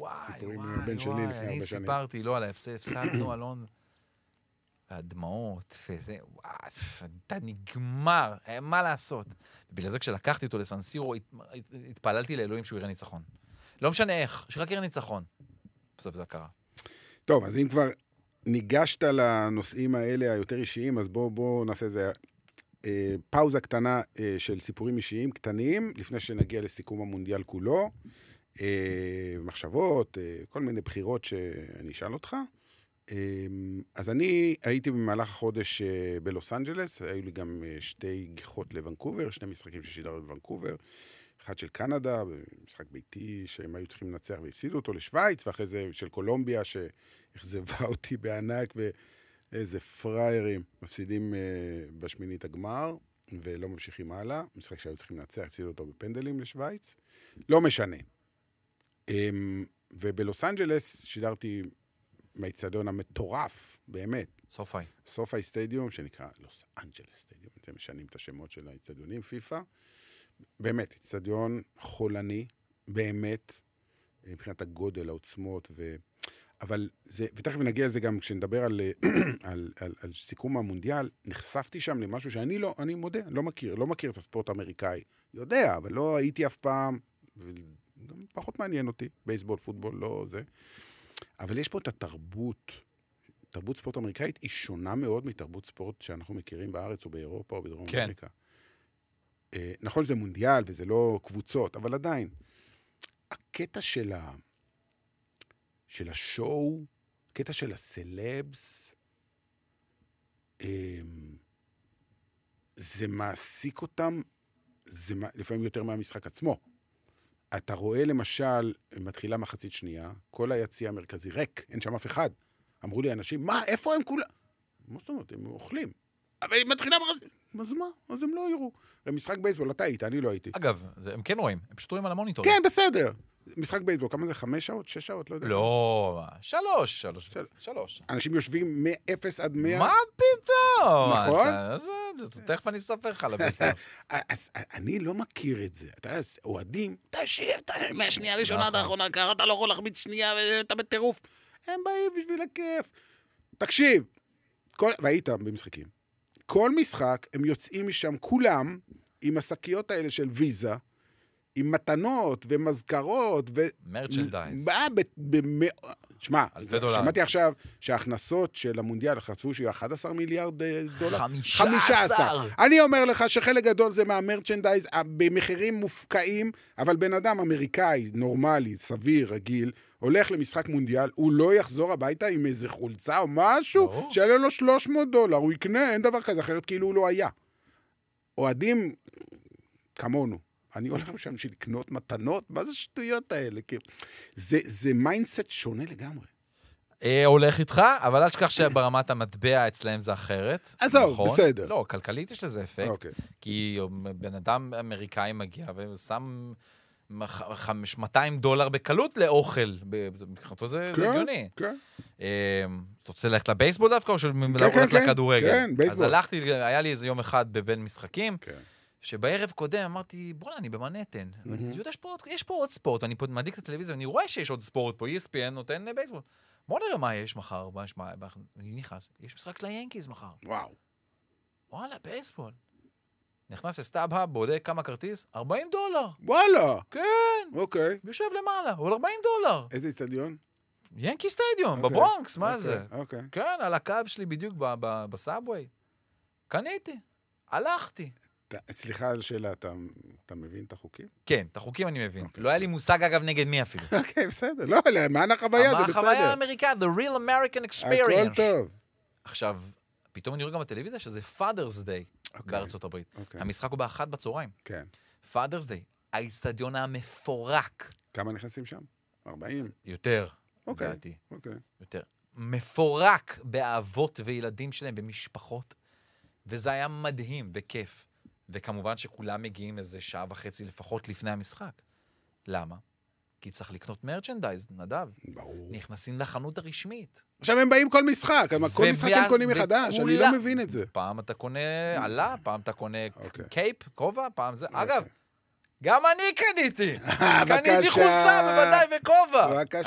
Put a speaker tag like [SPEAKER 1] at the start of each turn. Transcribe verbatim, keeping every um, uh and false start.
[SPEAKER 1] וואי,
[SPEAKER 2] סיפורים
[SPEAKER 1] וואי,
[SPEAKER 2] בן שלי
[SPEAKER 1] וואי,
[SPEAKER 2] לפני הרבה
[SPEAKER 1] אני
[SPEAKER 2] שנים.
[SPEAKER 1] סיפרתי, לא על ההפסד, הפסדנו, אלון, והדמעות, וזה, וואי, אתה נגמר, אין מה לעשות. ובגלל זה כשלקחתי אותו לסנסירו, הת- הת- התפללתי לאלוהים שהוא יראה ניצחון. לא משנה איך, שרק יראה ניצחון. בסוף זה קרה.
[SPEAKER 2] טוב, אז אם כבר ניגשת לנושאים האלה היותר אישיים, אז בואו בוא נעשה איזה אה, פאוזה קטנה אה, של סיפורים אישיים קטנים, לפני שנגיע לסיכום המונדיאל כולו. אה, מחשבות, אה, כל מיני בחירות שאני אשאל אותך. אה, אז אני הייתי במהלך החודש אה, בלוס אנג'לס, היו לי גם אה, שתי גיחות לוונקובר, שני משחקים ששידרנו בוונקובר, אחד של קנדה, משחק ביתי שהם היו צריכים לנצח והפסידו אותו לשוויץ, ואחרי זה של קולומביה שהחזבה אותי בענק, ואיזה פריירים מפסידים אה, בשמינית הגמר, ולא ממשיכים הלאה. משחק שהיו צריכים לנצח, הפסידו אותו בפנדלים לשוויץ. לא משנה. אה, ובלוס אנג'לס שידרתי מהאצטדיון המטורף, באמת.
[SPEAKER 1] סופאי.
[SPEAKER 2] סופאי סטדיום, שנקרא לוס אנג'לס סטדיום. אתם משנים את השמות של האצטדיונים, פיפה. באמת, אצטדיון חולני, באמת, מבחינת הגודל, העוצמות, ו... אבל זה, ותכף נגיע לזה גם כשנדבר על, על, על, על סיכום המונדיאל, נחשפתי שם למשהו שאני לא, אני מודה, לא מכיר, לא מכיר את הספורט האמריקאי. יודע, אבל לא הייתי אף פעם, וגם פחות מעניין אותי, בייסבול, פוטבול, לא זה. אבל יש פה את התרבות, תרבות ספורט אמריקאית היא שונה מאוד מתרבות ספורט שאנחנו מכירים בארץ או באירופה או בדרום
[SPEAKER 1] כן.
[SPEAKER 2] אמריקה. נכון, זה מונדיאל וזה לא קבוצות, אבל עדיין, הקטע של ה... של השואו, הקטע של הסלבס, זה מעסיק אותם, זה לפעמים יותר מהמשחק עצמו. אתה רואה למשל, מתחילה מחצית שנייה, כל היציע המרכזי ריק, אין שם אף אחד. אמרו לי אנשים, מה, איפה הם כולם? מה זאת אומרת, הם אוכלים. אבל היא מתחילה מחצית, אז מה? אז הם לא יראו. במשחק בייסבול, אתה היית, אני לא הייתי.
[SPEAKER 1] אגב, זה, הם כן רואים, הם פשוט רואים על המוניטור.
[SPEAKER 2] כן, בסדר. משחק בייסבול, כמה זה? חמש שעות? שש שעות? לא יודע.
[SPEAKER 1] לא, שלוש, שלוש,
[SPEAKER 2] של...
[SPEAKER 1] שלוש.
[SPEAKER 2] אנשים יושבים מ-אפס עד מאה.
[SPEAKER 1] מה פתאום?
[SPEAKER 2] נכון?
[SPEAKER 1] אתה, זה, תכף אני אספר לך לבסוף.
[SPEAKER 2] אז אני לא מכיר את זה. אתה יודע, אוהדים, תשאיר, מהשנייה הראשונה עד האחרונה, ככה אתה לא יכול להחמיץ שנייה, ואתה בטירוף. הם באים בשביל הכיף. תקשיב, כל... והיית במשחקים. כל משחק, הם יוצאים משם, כולם, עם השקיות האלה של ויזה, עם מתנות ומזכרות ו...
[SPEAKER 1] מרצ'נדייז.
[SPEAKER 2] בא במאות... שמע,
[SPEAKER 1] אלפי דולר.
[SPEAKER 2] שמעתי עכשיו שההכנסות של המונדיאל חשפו שיהיו אחד עשר מיליארד דולר.
[SPEAKER 1] חמישה עשר.
[SPEAKER 2] אני אומר לך שחלק גדול זה מהמרצ'נדייז, במחירים מופקעים, אבל בן אדם אמריקאי, נורמלי, סביר, רגיל, הולך למשחק מונדיאל, הוא לא יחזור הביתה עם איזה חולצה או משהו, שעלה לו שלוש מאות דולר, הוא יקנה, אין דבר כזה, אחרת כאילו הוא לא היה. אוהדים כמונו. אני הולך שם בשביל לקנות מתנות, מה זה שטויות האלה? זה, זה מיינדסט שונה לגמרי.
[SPEAKER 1] הולך איתך, אבל אל תשכח שברמת המטבע אצלהם זה אחרת.
[SPEAKER 2] עזוב, בסדר.
[SPEAKER 1] לא, כלכלית יש לזה אפקט, כי בן אדם אמריקאי מגיע ושם מאתיים דולר בקלות לאוכל, מבחינתו זה הגיוני.
[SPEAKER 2] כן,
[SPEAKER 1] אתה רוצה ללכת לבייסבול דווקא, או ללכת לכדורגל?
[SPEAKER 2] כן, בייסבול.
[SPEAKER 1] אז הלכתי, היה לי איזה יום אחד בבין משחקים,
[SPEAKER 2] כן.
[SPEAKER 1] שבערב קודם אמרתי, בוא'נה, אני במנהטן. ואני יודע, יש פה עוד ספורט, ואני פה מדליק את הטלוויזיה, ואני רואה שיש עוד ספורט פה, E S P N נותן בייסבול. בואו נראה מה יש מחר, מה יש מה... אני נכנס, יש משחק ליאנקיז מחר.
[SPEAKER 2] וואו.
[SPEAKER 1] וואלה, בייסבול. נכנס לסטאב-האב, בודק כמה כרטיס, ארבעים דולר.
[SPEAKER 2] וואלה.
[SPEAKER 1] כן.
[SPEAKER 2] אוקיי.
[SPEAKER 1] יושב למעלה, הוא ארבעים דולר.
[SPEAKER 2] איזה אצטדיון?
[SPEAKER 1] יאנקי סטדיום, בברונקס, מה זה?
[SPEAKER 2] אוקיי.
[SPEAKER 1] כן, על הקו שלי בדיוק בסאבווי. קניתי, הלכתי.
[SPEAKER 2] סליחה על שאלה, אתה, אתה מבין את החוקים?
[SPEAKER 1] כן, את החוקים אני מבין. לא היה לי מושג, אגב, נגד מי אפילו.
[SPEAKER 2] אוקיי, בסדר. לא, מה החוויה? זה בסדר.
[SPEAKER 1] החוויה האמריקאית, the real American experience.
[SPEAKER 2] הכל טוב.
[SPEAKER 1] עכשיו, פתאום אני רואה גם בטלוויזיה שזה Father's Day בארצות הברית. המשחק הוא באחת בצהריים.
[SPEAKER 2] כן.
[SPEAKER 1] Father's Day, האצטדיון המפורק.
[SPEAKER 2] כמה נכנסים שם? ארבעים?
[SPEAKER 1] יותר.
[SPEAKER 2] אוקיי, אוקיי.
[SPEAKER 1] יותר. מפורק באהבות וילדים שלהם, במשפחות. וזה היה מדהים וכיף. וכמובן שכולם מגיעים איזה שעה וחצי לפחות לפני המשחק. למה? כי צריך לקנות מרצ'נדייז, נדב.
[SPEAKER 2] ברור.
[SPEAKER 1] נכנסים לחנות הרשמית.
[SPEAKER 2] עכשיו הם באים כל משחק, כל משחק הם קונים מחדש, אני לא מבין את זה.
[SPEAKER 1] פעם אתה קונה עלה, פעם אתה קונה קייפ, כובע, פעם זה. אגב, גם אני קניתי. קניתי חולצה, בוודאי, וכובע.